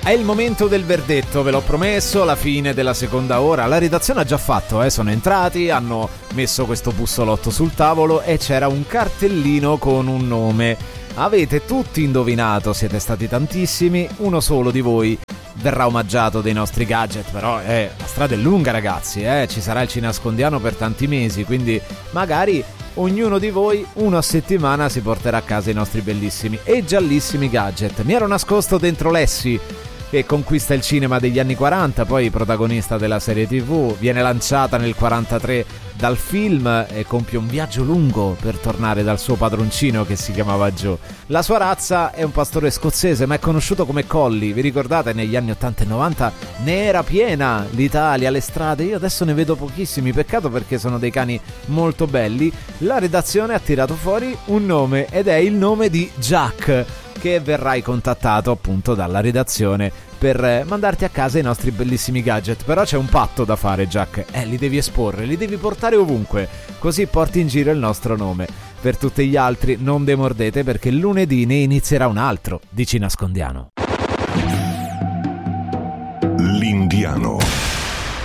È il momento del verdetto, ve l'ho promesso, la fine della seconda ora. La redazione ha già fatto, sono entrati, hanno messo questo bussolotto sul tavolo e c'era un cartellino con un nome. Avete tutti indovinato, siete stati tantissimi, uno solo di voi verrà omaggiato dei nostri gadget, però la strada è lunga ragazzi, ci sarà il Cinascondiano per tanti mesi, quindi magari ognuno di voi uno a settimana si porterà a casa i nostri bellissimi e giallissimi gadget. Mi ero nascosto dentro Lessi, che conquista il cinema degli anni 40, poi protagonista della serie TV, viene lanciata nel 43 dal film e compie un viaggio lungo per tornare dal suo padroncino che si chiamava Joe. La sua razza è un pastore scozzese, ma è conosciuto come Collie. Vi ricordate, negli anni 80 e 90 ne era piena l'Italia, le strade. Io adesso ne vedo pochissimi, peccato perché sono dei cani molto belli. La redazione ha tirato fuori un nome ed è il nome di Jack, che verrai contattato appunto dalla redazione per mandarti a casa i nostri bellissimi gadget. Però c'è un patto da fare, Jack, li devi esporre, li devi portare ovunque, così porti in giro il nostro nome. Per tutti gli altri non demordete, perché lunedì ne inizierà un altro di Cinascondiano. L'Indiano.